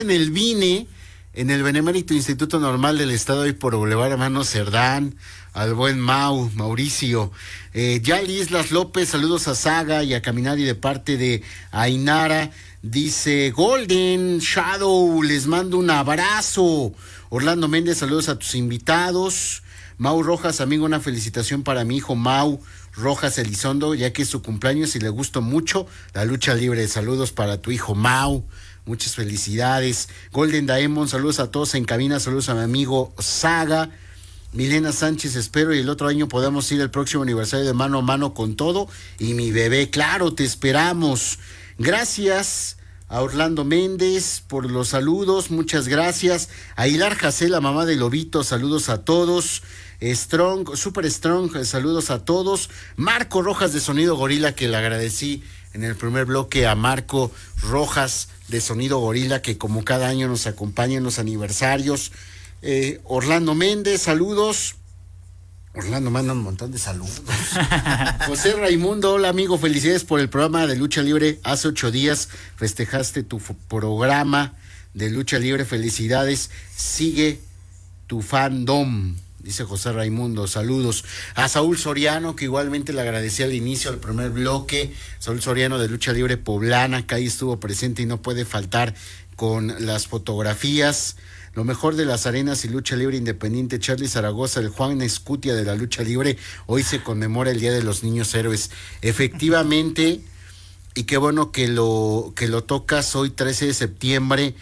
en el BINE, en el Benemérito Instituto Normal del Estado y por Boulevard Hermano Cerdán, al buen Mauricio. Yali Islas López, saludos a Saga y a Caminari de parte de Ainara. Dice Golden Shadow, les mando un abrazo. Orlando Méndez, saludos a tus invitados. Mau Rojas, amigo, una felicitación para mi hijo Mau Rojas Elizondo, ya que es su cumpleaños y le gustó mucho la lucha libre. Saludos para tu hijo Mau, muchas felicidades. Golden Daemon, saludos a todos en cabina, saludos a mi amigo Saga. Milena Sánchez, espero y el otro año podamos ir al próximo aniversario de Mano a Mano con todo y mi bebé, claro, te esperamos. Gracias a Orlando Méndez por los saludos, muchas gracias. A Hilar Jacé, la mamá de Lobito, saludos a todos. Strong, Super Strong, saludos a todos. Marco Rojas de Sonido Gorila, que le agradecí en el primer bloque a Marco Rojas de Sonido Gorila, que como cada año nos acompaña en los aniversarios. Orlando Méndez, saludos. Orlando manda un montón de saludos. José Raimundo, hola amigo, felicidades por el programa de lucha libre. Hace 8 días festejaste tu programa de lucha libre, felicidades. Sigue tu fandom, dice José Raimundo, saludos. A Saúl Soriano, que igualmente le agradecí al inicio del primer bloque. Saúl Soriano de Lucha Libre Poblana, que ahí estuvo presente y no puede faltar con las fotografías. Lo mejor de las arenas y lucha libre independiente, Charly Zaragoza, el Juan Escutia de la lucha libre. Hoy se conmemora el Día de los Niños Héroes. Efectivamente, y qué bueno que lo tocas hoy, 13 de septiembre.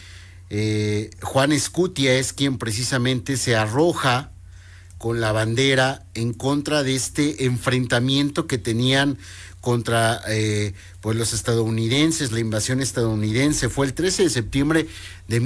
Juan Escutia es quien precisamente se arroja con la bandera en contra de este enfrentamiento que tenían contra pues los estadounidenses, la invasión estadounidense. Fue el 13 de septiembre de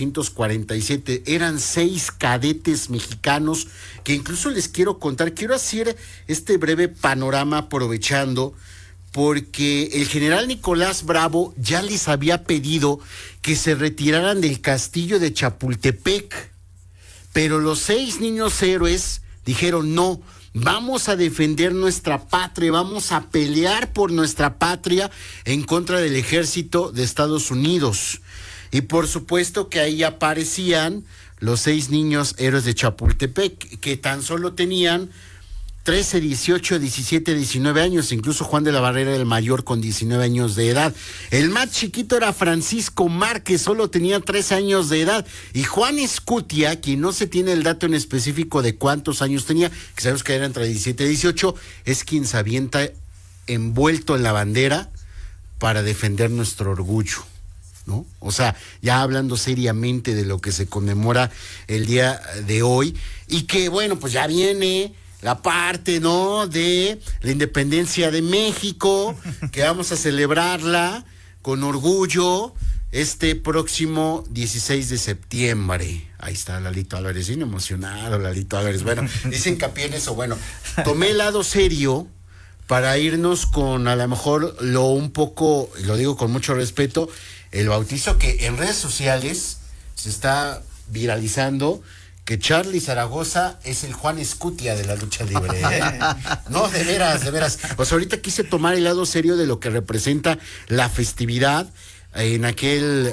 1847. Eran 6 cadetes mexicanos que incluso les quiero contar. Quiero hacer este breve panorama aprovechando porque el general Nicolás Bravo ya les había pedido que se retiraran del castillo de Chapultepec, pero los 6 niños héroes dijeron no. Vamos a defender nuestra patria, vamos a pelear por nuestra patria en contra del ejército de Estados Unidos. Y por supuesto que ahí aparecían los 6 niños héroes de Chapultepec, que tan solo tenían 13, 18, 17, 19 años, incluso Juan de la Barrera el mayor con 19 años de edad. El más chiquito era Francisco Márquez, solo tenía 3 años de edad. Y Juan Escutia, quien no se tiene el dato en específico de cuántos años tenía, que sabemos que era entre 17 y 18, es quien se avienta envuelto en la bandera para defender nuestro orgullo, ¿no? O sea, ya hablando seriamente de lo que se conmemora el día de hoy, y que bueno, pues ya viene la parte, ¿no?, de la independencia de México, que vamos a celebrarla con orgullo este próximo 16 de septiembre. Ahí está Lalito Álvarez, bien emocionado Lalito Álvarez. Bueno, dice hincapié en eso. Bueno, tomé el lado serio para irnos con a lo mejor lo un poco, lo digo con mucho respeto, el bautizo que en redes sociales se está viralizando, que Charly Zaragoza es el Juan Escutia de la lucha libre, ¿eh? No, de veras. Pues ahorita quise tomar el lado serio de lo que representa la festividad en aquel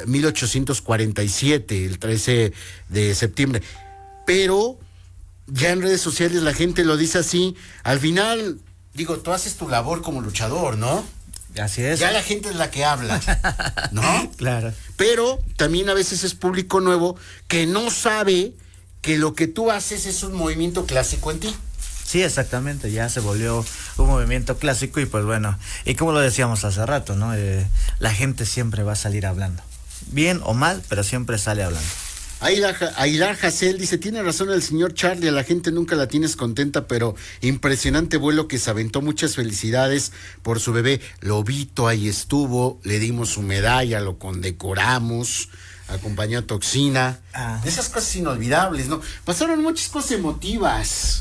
1847, el 13 de septiembre. Pero ya en redes sociales la gente lo dice así. Al final, digo, tú haces tu labor como luchador, ¿no? Así es. Ya la gente es la que habla, ¿no? Claro. Pero también a veces es público nuevo que no sabe que lo que tú haces es un movimiento clásico en ti. Sí, exactamente, ya se volvió un movimiento clásico y pues bueno, y como lo decíamos hace rato, ¿no? La gente siempre va a salir hablando, bien o mal, pero siempre sale hablando. Ailar Hassel dice, tiene razón el señor Charly, a la gente nunca la tienes contenta, pero impresionante vuelo que se aventó, muchas felicidades por su bebé. Lobito ahí estuvo, le dimos su medalla, lo condecoramos, acompañó a Toxina. Esas cosas inolvidables, ¿no? Pasaron muchas cosas emotivas.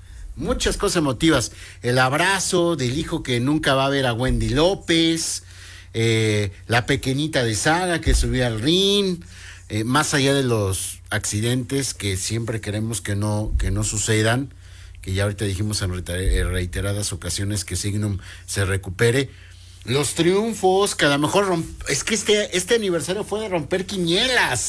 El abrazo del hijo que nunca va a ver a Wendy López, la pequeñita de Saga que subió al ring, más allá de los accidentes que siempre queremos que no sucedan, que ya ahorita dijimos en reiteradas ocasiones que Signum se recupere. Los triunfos, que a lo mejor es que este aniversario fue de romper quinielas.